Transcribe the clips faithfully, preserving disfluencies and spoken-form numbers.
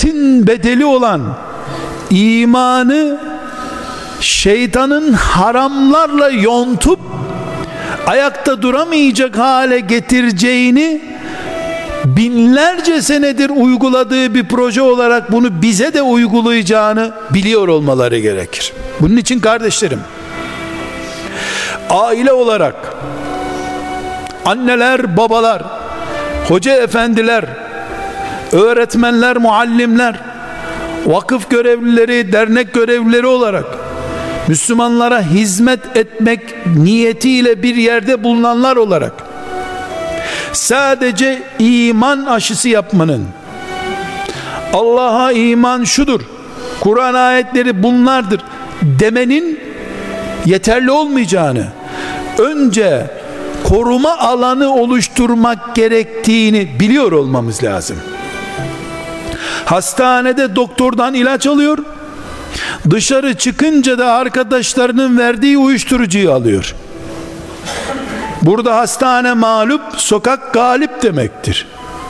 ganimetin bedeli olan imanı şeytanın haramlarla yontup ayakta duramayacak hale getireceğini, binlerce senedir uyguladığı bir proje olarak bunu bize de uygulayacağını biliyor olmaları gerekir. Bunun için kardeşlerim, aile olarak anneler, babalar, hoca efendiler, öğretmenler, muallimler, vakıf görevlileri, dernek görevlileri olarak Müslümanlara hizmet etmek niyetiyle bir yerde bulunanlar olarak sadece iman aşısı yapmanın, Allah'a iman şudur, Kur'an ayetleri bunlardır demenin yeterli olmayacağını, önce koruma alanı oluşturmak gerektiğini biliyor olmamız lazım. Hastanede doktordan ilaç alıyor, dışarı çıkınca da arkadaşlarının verdiği uyuşturucuyu alıyor. Burada hastane mağlup, sokak galip demektir.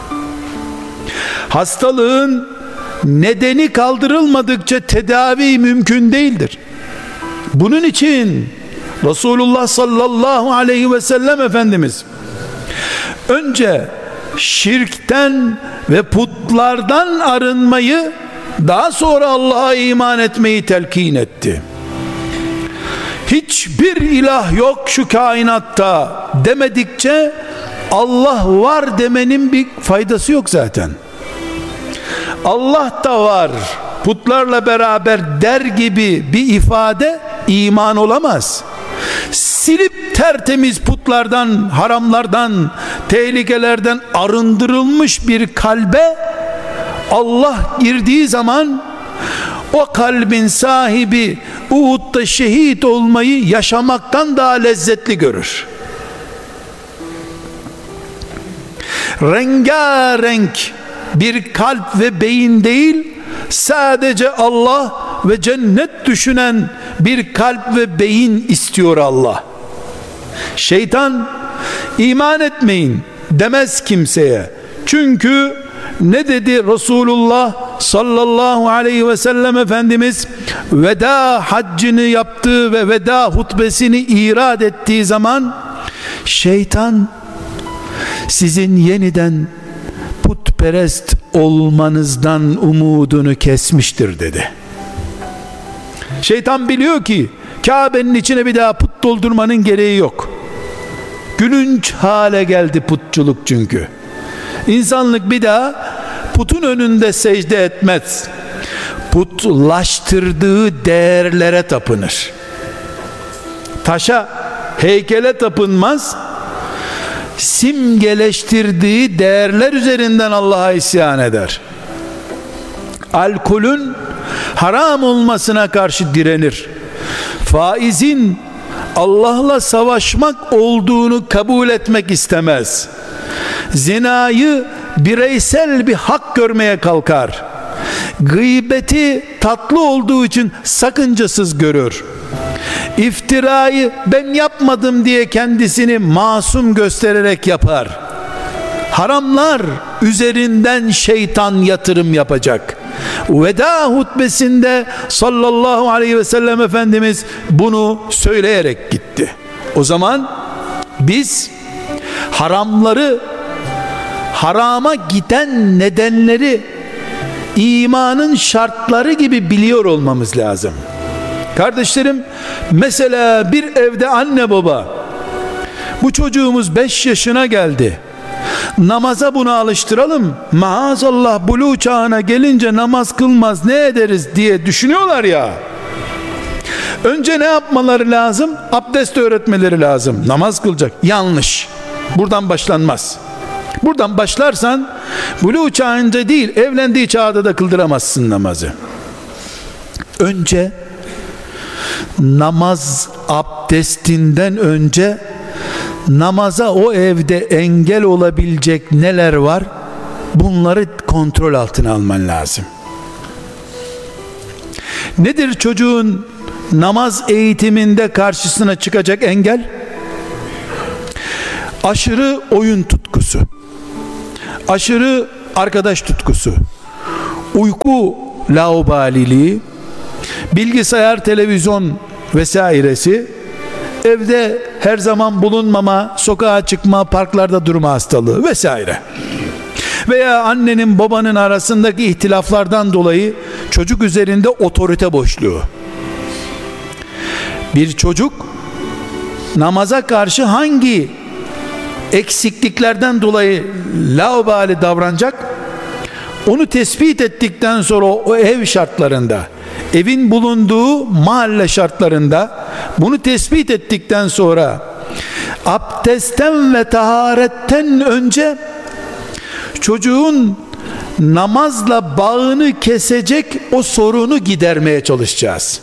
Hastalığın nedeni kaldırılmadıkça tedavi mümkün değildir. Bunun için Resulullah sallallahu aleyhi ve sellem Efendimiz önce şirkten ve putlardan arınmayı, daha sonra Allah'a iman etmeyi telkin etti. Hiçbir ilah yok şu kainatta demedikçe Allah var demenin bir faydası yok zaten. Allah da var, putlarla beraber der gibi bir ifade iman olamaz. Silip tertemiz putlardan, haramlardan, tehlikelerden arındırılmış bir kalbe Allah girdiği zaman o kalbin sahibi Uhud'da şehit olmayı yaşamaktan daha lezzetli görür. Rengarenk bir kalp ve beyin değil, sadece Allah ve cennet düşünen bir kalp ve beyin istiyor Allah. Şeytan iman etmeyin demez kimseye. Çünkü ne dedi Resulullah sallallahu aleyhi ve sellem Efendimiz veda haccını yaptığı ve veda hutbesini irad ettiği zaman, şeytan sizin yeniden putperest olmanızdan umudunu kesmiştir dedi. Şeytan biliyor ki Kabe'nin içine bir daha put doldurmanın gereği yok. Gülünç hale geldi putçuluk çünkü. İnsanlık bir daha putun önünde secde etmez. Putlaştırdığı değerlere tapınır. Taşa, heykele tapınmaz. Simgeleştirdiği değerler üzerinden Allah'a isyan eder. Alkolün haram olmasına karşı direnir. Faizin Allah'la savaşmak olduğunu kabul etmek istemez. Zinayı bireysel bir hak görmeye kalkar. Gıybeti tatlı olduğu için sakıncasız görür. İftirayı ben yapmadım diye kendisini masum göstererek yapar. Haramlar üzerinden şeytan yatırım yapacak. Veda hutbesinde sallallahu aleyhi ve sellem Efendimiz bunu söyleyerek gitti. O zaman biz haramları, harama giden nedenleri imanın şartları gibi biliyor olmamız lazım. Kardeşlerim, mesela bir evde anne baba, bu çocuğumuz beş yaşına geldi, namaza bunu alıştıralım, maazallah buluğ çağına gelince namaz kılmaz ne ederiz diye düşünüyorlar ya. Önce ne yapmaları lazım? Abdest öğretmeleri lazım. Namaz kılacak. Yanlış. Buradan başlanmaz. Buradan başlarsan buluğ çağında değil, evlendiği çağda da kıldıramazsın namazı. Önce namaz abdestinden önce namaza o evde engel olabilecek neler var, bunları kontrol altına alman lazım. Nedir çocuğun namaz eğitiminde karşısına çıkacak engel? Aşırı oyun tutkusu, aşırı arkadaş tutkusu, uyku laubaliliği, bilgisayar, televizyon vesairesi, evde her zaman bulunmama, sokağa çıkma, parklarda durma hastalığı vesaire. Veya annenin babanın arasındaki ihtilaflardan dolayı çocuk üzerinde otorite boşluğu. Bir çocuk namaza karşı hangi eksikliklerden dolayı laubali davranacak? Onu tespit ettikten sonra o ev şartlarında, evin bulunduğu mahalle şartlarında bunu tespit ettikten sonra abdestten ve taharetten önce çocuğun namazla bağını kesecek o sorunu gidermeye çalışacağız.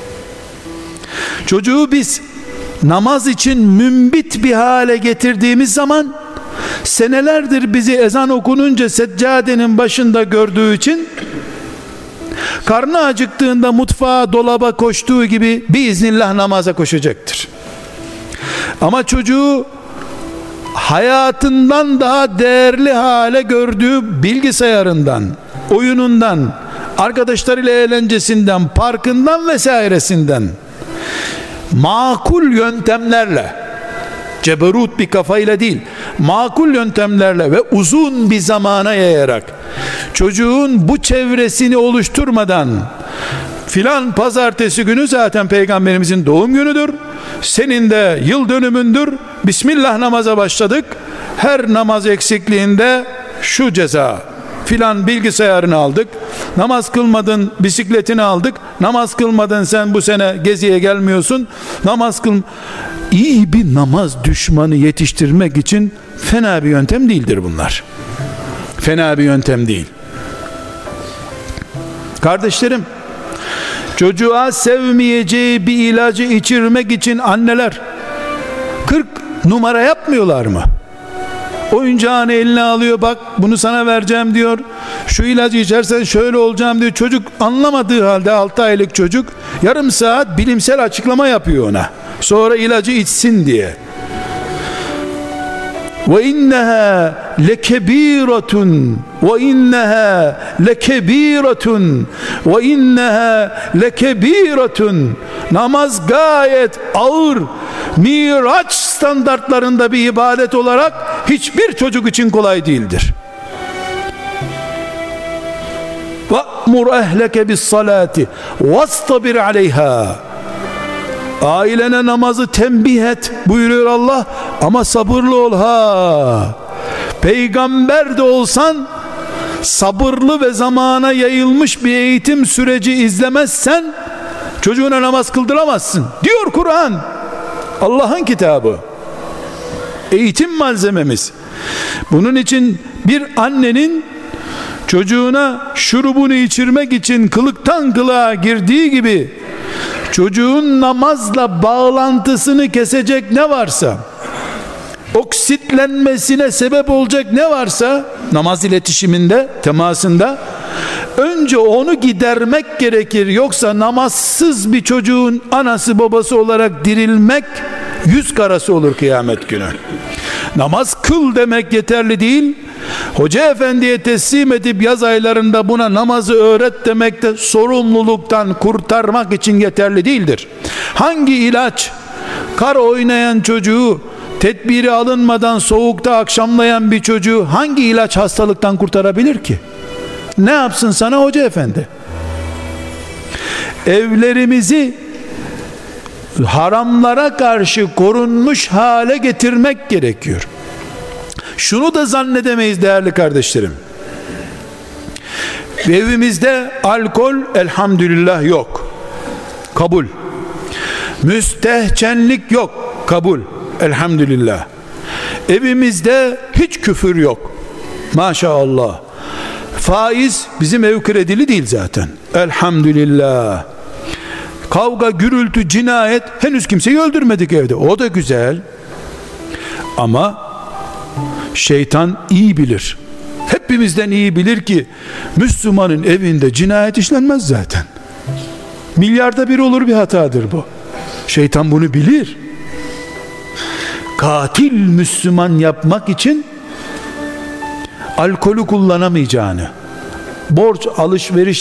Çocuğu biz namaz için mümbit bir hale getirdiğimiz zaman, senelerdir bizi ezan okununca seccadenin başında gördüğü için karnı acıktığında mutfağa, dolaba koştuğu gibi biiznillah namaza koşacaktır. Ama çocuğu hayatından daha değerli hale gördüğü bilgisayarından, oyunundan, arkadaşlarıyla eğlencesinden, parkından vesairesinden makul yöntemlerle, ceberut bir kafayla değil, makul yöntemlerle ve uzun bir zamana yayarak çocuğun bu çevresini oluşturmadan, filan pazartesi günü zaten peygamberimizin doğum günüdür, senin de yıl dönümündür, Bismillah namaza başladık, her namaz eksikliğinde şu ceza, filan bilgisayarını aldık, namaz kılmadın bisikletini aldık, namaz kılmadın sen bu sene geziye gelmiyorsun, namaz kıl. İyi bir namaz düşmanı yetiştirmek için fena bir yöntem değildir bunlar. Fena bir yöntem değil. Kardeşlerim, çocuğa sevmeyeceği bir ilacı içirmek için anneler kırk numara yapmıyorlar mı? Oyuncağını eline alıyor, bak bunu sana vereceğim diyor, şu ilacı içersen şöyle olacağım diyor. Çocuk anlamadığı halde, altı aylık çocuk yarım saat bilimsel açıklama yapıyor ona, sonra ilacı içsin diye. Ve inneha lekebiratun ve inneha lekebiratun ve inneha lekebiratun. Namaz gayet ağır, Miraç standartlarında bir ibadet olarak hiçbir çocuk için kolay değildir. وَأْمُرْ اَهْلَكَ بِالصَّلَاةِ وَاسْتَبِرْ عَلَيْهَا. Ailene namazı tembih et buyuruyor Allah, ama sabırlı ol ha. Peygamber de olsan sabırlı ve zamana yayılmış bir eğitim süreci izlemezsen çocuğuna namaz kıldıramazsın diyor Kur'an. Allah'ın kitabı, eğitim malzememiz. Bunun için bir annenin çocuğuna şurubunu içirmek için kılıktan kılığa girdiği gibi çocuğun namazla bağlantısını kesecek ne varsa, oksitlenmesine sebep olacak ne varsa namaz iletişiminde, temasında önce onu gidermek gerekir. Yoksa namazsız bir çocuğun anası babası olarak dirilmek yüz karası olur kıyamet günü. Namaz kıl demek yeterli değil, hoca efendiye teslim edip yaz aylarında buna namazı öğret demek de sorumluluktan kurtarmak için yeterli değildir. Hangi ilaç kar oynayan çocuğu, tedbiri alınmadan soğukta akşamlayan bir çocuğu hangi ilaç hastalıktan kurtarabilir ki? Ne yapsın sana hoca efendi? Evlerimizi haramlara karşı korunmuş hale getirmek gerekiyor. Şunu da zannedemeyiz değerli kardeşlerim. Evimizde alkol elhamdülillah yok. Kabul. Müstehcenlik yok. Kabul. Elhamdülillah. Evimizde hiç küfür yok. Maşallah. Faiz bizim ev kredili değil zaten. Elhamdülillah. Kavga, gürültü, cinayet, henüz kimseyi öldürmedik evde. O da güzel. Ama şeytan iyi bilir. Hepimizden iyi bilir ki Müslümanın evinde cinayet işlenmez zaten. Milyarda bir olur bir hatadır bu. Şeytan bunu bilir. Katil Müslüman yapmak için alkolü kullanamayacağını, borç alışveriş